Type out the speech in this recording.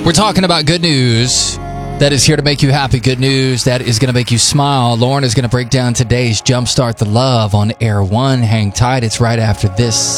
We're talking about good news that is here to make you happy. Good news that is going to make you smile. Lauren is going to break down today's Jumpstart the Love on Air One. Hang tight. It's right after this.